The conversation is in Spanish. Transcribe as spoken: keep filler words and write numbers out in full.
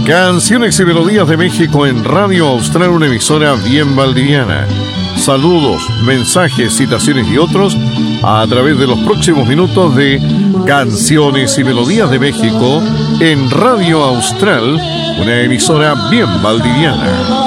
Canciones y melodías de México en Radio Austral, una emisora bien valdiviana. Saludos, mensajes, citaciones y otros a través de los próximos minutos de Canciones y melodías de México en Radio Austral, una emisora bien valdiviana.